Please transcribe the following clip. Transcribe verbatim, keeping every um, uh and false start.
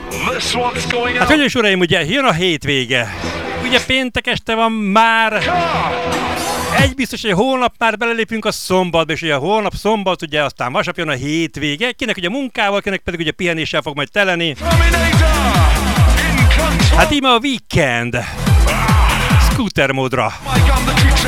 Hát hölgyeim és uraim, ugye jön a hétvége. Ugye péntek este van már. Egy biztos, hogy holnap már belelépünk a szombatba, és ugye holnap szombat, ugye aztán vasárnap jön a hétvége. Kinek ugye munkával, kinek pedig ugye pihenéssel fog majd teleni. Hát íme a weekend. Scooter módra.